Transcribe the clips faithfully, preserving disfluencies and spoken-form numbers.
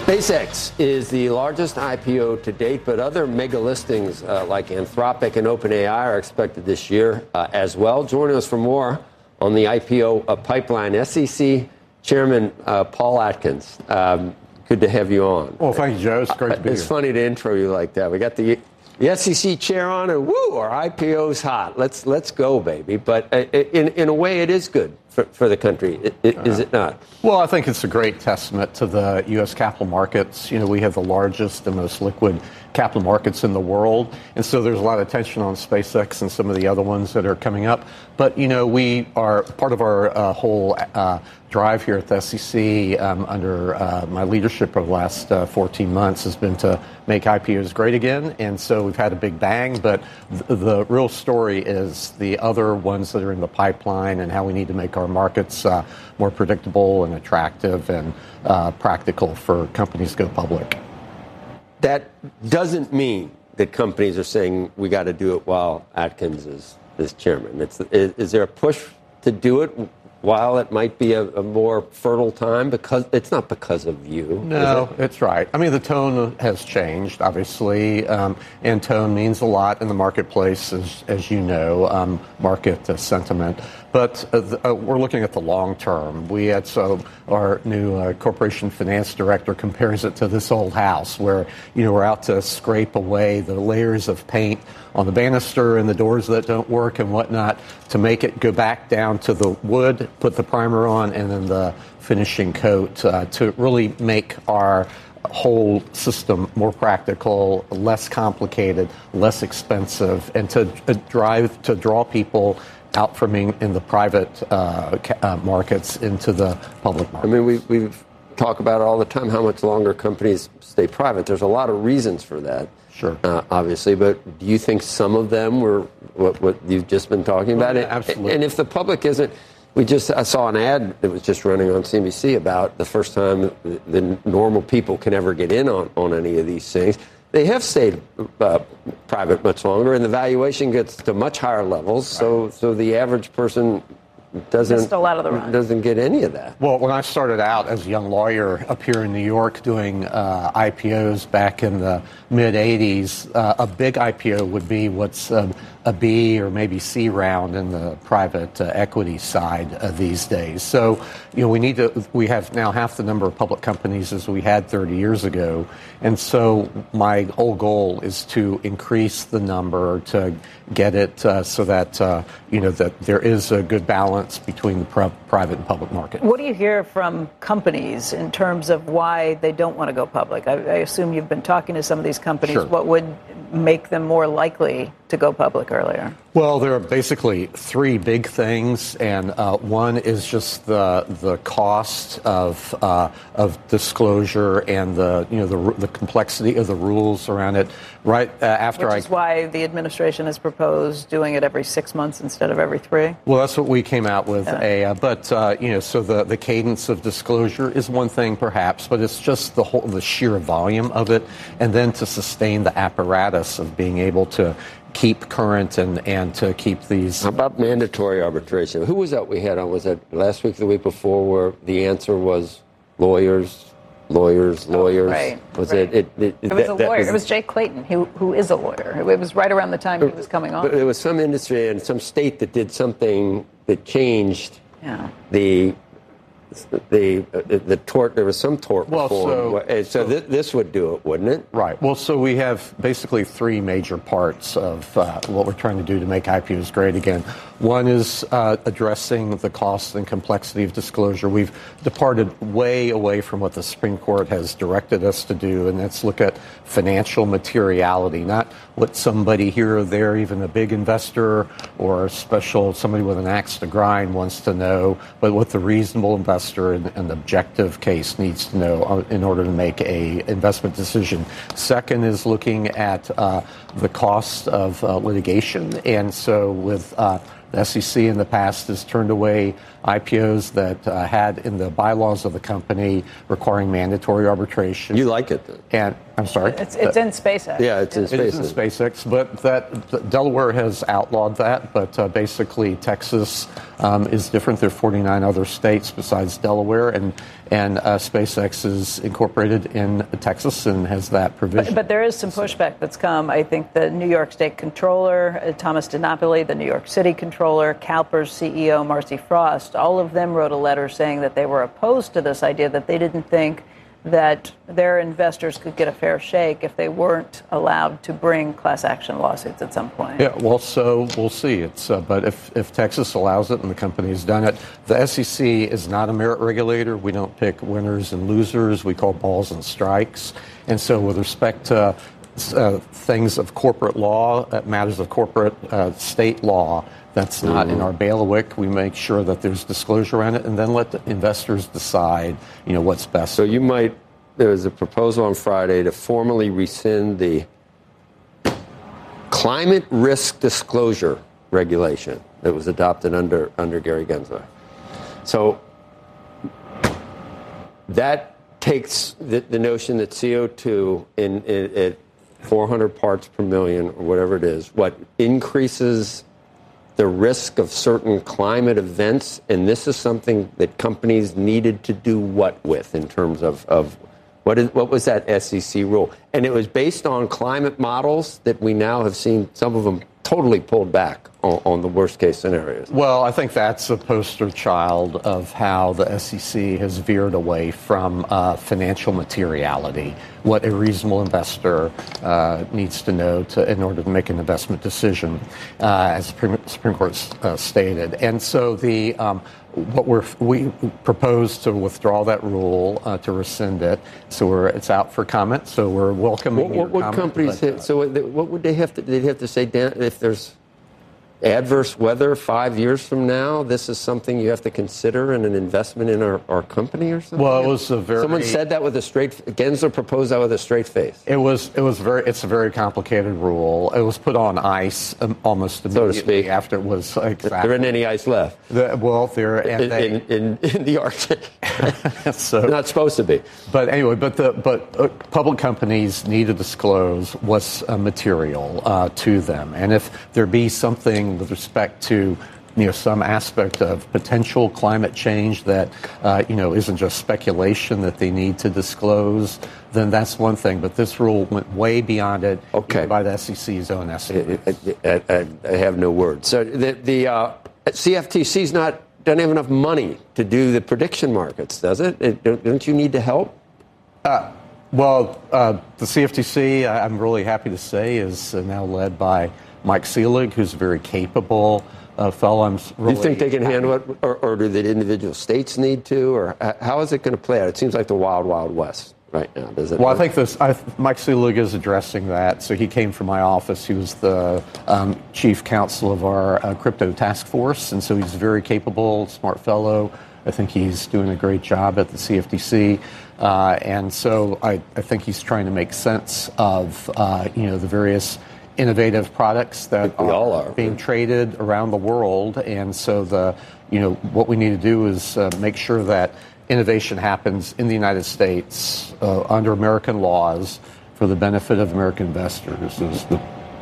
SpaceX is the largest I P O to date, but other mega listings uh, like Anthropic and OpenAI are expected this year uh, as well. Joining us for more on the I P O uh, pipeline, S E C Chairman uh, Paul Atkins. Um, good to have you on. Well, thank you, Joe. It's great to be uh, it's here. funny to intro you like that. We got the, the S E C chair on, and woo, our I P O's hot. Let's let's go, baby. But uh, in in a way, it is good for, for the country, it, it, is it not? Well, I think it's a great testament to the U S capital markets. You know, we have the largest and most liquid capital markets in the world, and so there's a lot of attention on SpaceX and some of the other ones that are coming up. But, you know, we are part of our uh, whole uh, drive here at the S E C um, under uh, my leadership over the last uh, fourteen months has been to make I P Os great again. And so we've had a big bang, but th- the real story is the other ones that are in the pipeline and how we need to make our markets uh, more predictable and attractive and uh, practical for companies to go public. That doesn't mean that companies are saying we got to do it while Atkins is, is chairman. It's, is, is there a push to do it while it might be a, a more fertile time? Because it's not because of you. No, it? it's right. I mean, the tone has changed, obviously, um, and tone means a lot in the marketplace, as, as you know, um, market uh, sentiment. But uh, the, uh, we're looking at the long term. We had so our new uh, corporation finance director compares it to this old house where, you know, we're out to scrape away the layers of paint on the banister and the doors that don't work and whatnot to make it go back down to the wood, put the primer on, and then the finishing coat uh, to really make our whole system more practical, less complicated, less expensive, and to uh, drive to draw people out from in, in the private uh, uh, markets into the public market. I mean, we we talk about it all the time, how much longer companies stay private. There's a lot of reasons for that. Sure. Uh, obviously, but do you think some of them were what, what you've just been talking about? Well, yeah, absolutely. And if the public isn't, we just I saw an ad that was just running on C N B C about the first time the, the normal people can ever get in on, on any of these things. They have stayed uh, private much longer, and the valuation gets to much higher levels. Right. So, so the average person doesn't a lot of the run. doesn't get any of that. Well, when I started out as a young lawyer up here in New York doing uh, I P Os back in the mid eighties, uh, a big I P O would be what's um, a B or maybe C round in the private uh, equity side uh, these days. So, you know, we need to. We have now half the number of public companies as we had thirty years ago, and so my whole goal is to increase the number to get it uh, so that uh, you know that there is a good balance between the pri- private and public market. What do you hear from companies in terms of why they don't want to go public? I, I assume you've been talking to some of these companies. Sure. What would make them more likely to go public earlier? Well, there are basically three big things, and uh, one is just the the cost of uh, of disclosure and the you know the the complexity of the rules around it. Right uh, after Which I, is why the administration has proposed doing it every six months instead of every three. Well, that's what we came out with. Yeah. A, uh, but uh, you know, so the, the cadence of disclosure is one thing, perhaps, but it's just the whole the sheer volume of it, and then to sustain the apparatus of being able to keep current and, and to keep these. How about mandatory arbitration? Who was that we had on? Was that last week or the week before, where the answer was lawyers? Lawyers, lawyers. Oh, right, was right. It, it, it, It was that, a that lawyer. was, It was Jay Clayton, who who is a lawyer. It was right around the time he was coming on. But there was some industry and some state that did something that changed Yeah. the the uh, the tort. There was some tort Well, reform. so- And so, so- th- this would do it, wouldn't it? Right. Well, so we have basically three major parts of uh, what we're trying to do to make I P Os great again. One is uh, addressing the cost and complexity of disclosure. We've departed way away from what the Supreme Court has directed us to do, and that's look at financial materiality, not what somebody here or there, even a big investor or a special somebody with an axe to grind wants to know, but what the reasonable investor and an objective case needs to know in order to make a investment decision. Second is looking at uh, the cost of uh, litigation, and so with uh, the S E C in the past has turned away I P Os that uh, had in the bylaws of the company requiring mandatory arbitration. You like it, then? And I'm sorry. It's it's in SpaceX. Yeah, it's in It is in SpaceX, but that Delaware has outlawed that. But uh, basically, Texas um, is different. There are forty-nine other states besides Delaware, and And uh, SpaceX is incorporated in Texas and has that provision. But, but there is some pushback that's come. I think the New York State Comptroller, uh, Thomas DiNapoli, the New York City Comptroller, CalPERS C E O, Marcy Frost, all of them wrote a letter saying that they were opposed to this idea, that they didn't think that their investors could get a fair shake if they weren't allowed to bring class action lawsuits at some point. Yeah, well, so we'll see. It's uh, but if, if Texas allows it and the company has done it, the S E C is not a merit regulator. We don't pick winners and losers. We call balls and strikes. And so with respect to uh, things of corporate law, uh, matters of corporate uh, state law, that's not mm-hmm. in our bailiwick. We make sure that there's disclosure around it, and then let the investors decide, you know, what's best. So you might, there was a proposal on Friday to formally rescind the climate risk disclosure regulation that was adopted under under Gary Gensler. So that takes the, the notion that C O two in, in at four hundred parts per million or whatever it is, what increases the risk of certain climate events, and this is something that companies needed to do what with in terms of, of what is what was that S E C rule? And it was based on climate models that we now have seen some of them totally pulled back on, on the worst case scenarios. Well, I think that's a poster child of how the S E C has veered away from uh, financial materiality, what a reasonable investor uh, needs to know to, in order to make an investment decision, uh, as Supreme, Supreme Court uh, stated. And so the um, what we're we propose to withdraw that rule, uh, to rescind it. So we're it's out for comment. So we're welcoming. What, what would comment, companies? but, uh, hit, so what would they have to? They'd have to say, Dan, if there's adverse weather five years from now, this is something you have to consider in an investment in our, our company or something? Well, it was a very... Someone said that with a straight... Gensler proposed that with a straight face. It was It was very... It's a very complicated rule. It was put on ice um, almost immediately so to speak. after it was... Exactly. There isn't any ice left. The, well, there... And in, they, in, in, in the Arctic. so, not supposed to be. But anyway, but the but uh, public companies need to disclose what's uh, material uh, to them. And if there be something with respect to to, you know, some aspect of potential climate change that, uh, you know, isn't just speculation that they need to disclose, then that's one thing. But this rule went way beyond it, okay, by the S E C's own estimate. I, I, I have no words. So the, the uh, C F T C's not doesn't have enough money to do the prediction markets, does it? it don't you need to help? Uh, well, uh, the C F T C, I'm really happy to say, is now led by Mike Selig, who's very capable. Uh, fellow, I'm really do you think they can handle it, or, or do the individual states need to, or how is it going to play out? It seems like the wild, wild west right now. Does it? Well, I think this. I, Mike Selig is addressing that. So he came from my office. He was the um, chief counsel of our uh, crypto task force, and so he's very capable, smart fellow. I think he's doing a great job at the C F T C, uh, and so I, I think he's trying to make sense of uh, you know the various innovative products that we are, all are being traded around the world. And so the, you know, what we need to do is uh, make sure that innovation happens in the United States uh, under American laws for the benefit of American investors. Is the,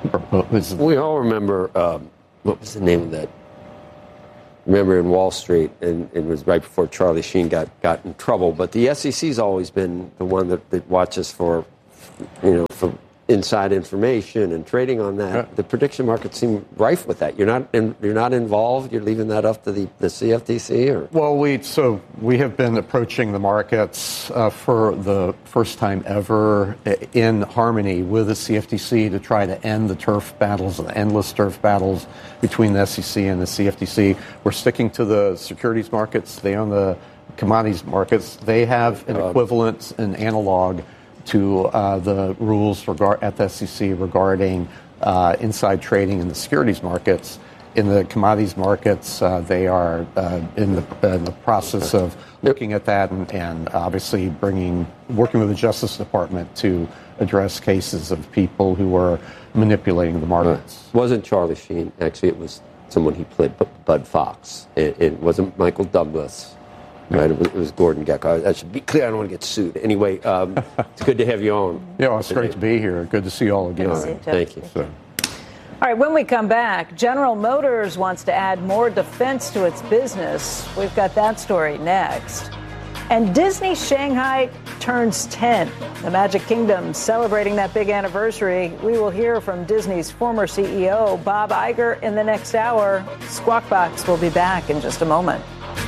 is we all remember, um, what was the name of that? Remember in Wall Street, and it was right before Charlie Sheen got, got in trouble. But the S E C's always been the one that, that watches for, you know, for inside information and trading on that. Yeah. The prediction markets seem rife with that. You're not in, you're not involved. You're leaving that up to the, the C F T C, or well, we so we have been approaching the markets uh, for the first time ever in harmony with the C F T C to try to end the turf battles, the endless turf battles between the S E C and the C F T C. We're sticking to the securities markets. They own the commodities markets. They have an equivalent, an analog to uh, the rules regard at the S E C regarding uh, inside trading in the securities markets. In the commodities markets, uh, they are uh, in, the, uh, in the process of looking at that and, and obviously bringing, working with the Justice Department to address cases of people who are manipulating the markets. It wasn't Charlie Sheen. Actually, it was someone he played, Bud Fox. It, it wasn't Michael Douglas. Right, it was, it was Gordon Gekko. I should be clear, I don't want to get sued. Anyway, um, it's good to have you on. Yeah, well, it's great to be here. Good to see you all again. All right, thank you. So. All right, when we come back, General Motors wants to add more defense to its business. We've got that story next. And Disney Shanghai turns ten. The Magic Kingdom celebrating that big anniversary. We will hear from Disney's former C E O, Bob Iger, in the next hour. Squawk Box will be back in just a moment.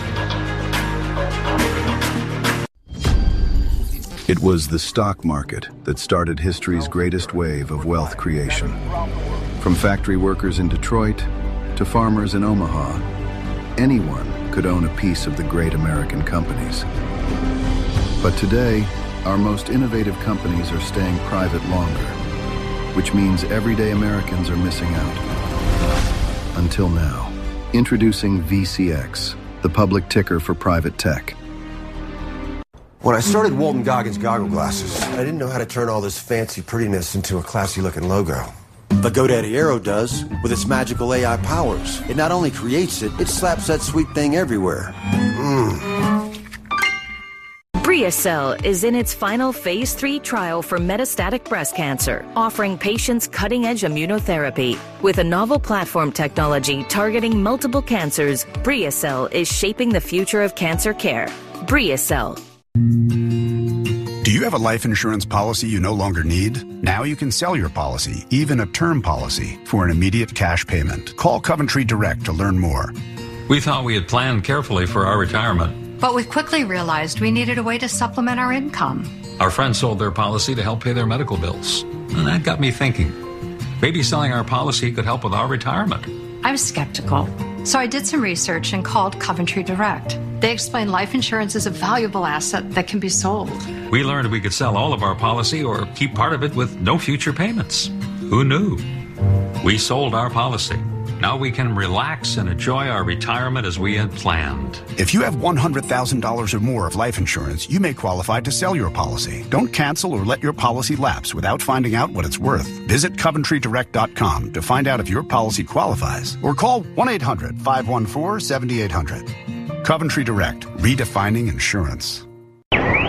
It was the stock market that started history's greatest wave of wealth creation. From factory workers in Detroit to farmers in Omaha, anyone could own a piece of the great American companies. But today, our most innovative companies are staying private longer, which means everyday Americans are missing out. Until now. Introducing V C X, the public ticker for private tech. When I started Walton Goggins Goggle Glasses, I didn't know how to turn all this fancy prettiness into a classy-looking logo. But GoDaddy Aero does, with its magical A I powers. It not only creates it, it slaps that sweet thing everywhere. Mmm. Briacell is in its final phase three trial for metastatic breast cancer, offering patients cutting-edge immunotherapy. With a novel platform technology targeting multiple cancers, Briacell is shaping the future of cancer care. Briacell. Do you have a life insurance policy you no longer need? Now you can sell your policy, even a term policy, for an immediate cash payment. Call Coventry Direct to learn more. We thought we had planned carefully for our retirement. But we quickly realized we needed a way to supplement our income. Our friends sold their policy to help pay their medical bills. And that got me thinking. Maybe selling our policy could help with our retirement. I was skeptical. So I did some research and called Coventry Direct. They explained life insurance is a valuable asset that can be sold. We learned we could sell all of our policy or keep part of it with no future payments. Who knew? We sold our policy. Now we can relax and enjoy our retirement as we had planned. If you have one hundred thousand dollars or more of life insurance, you may qualify to sell your policy. Don't cancel or let your policy lapse without finding out what it's worth. Visit Coventry Direct dot com to find out if your policy qualifies, or call one eight hundred, five one four, seven eight hundred. Coventry Direct, redefining insurance.